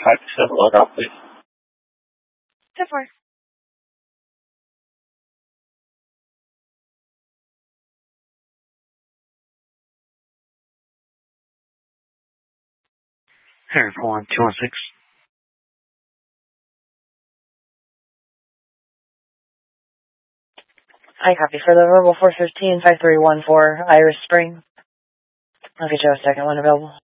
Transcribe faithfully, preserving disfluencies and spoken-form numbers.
five seven logout, please. ten four. Air four two one six. I copy for the verbal four fifteen five three one four Iris Spring. I'll get you a second one available.